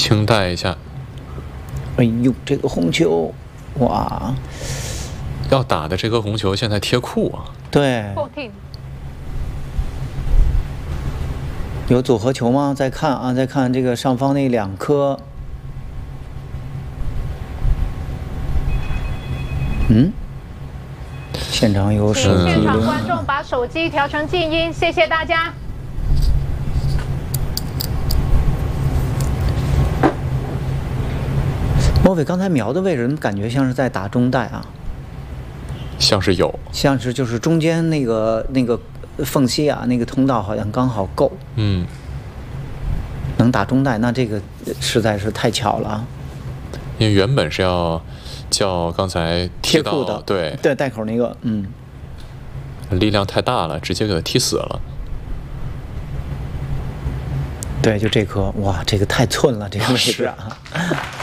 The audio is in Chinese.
轻带一下。 哎呦，这个红球，哇！ 要打的这颗红球现在贴库啊。 对。有组合球吗？再看啊，再看这个上方那2颗。现场有手机。 现场观众把手机调成静音，谢谢大家。 莫非刚才瞄的位置，感觉像是在打中带啊？ 像是有， 像是就是中间那个缝隙啊，那个通道好像刚好够。能打中带，那这个实在是太巧了。 因为原本是要叫刚才贴库的， 对带口那个， 力量太大了，直接给他踢死了。 对，就这颗，哇，这个太寸了，这个位置啊。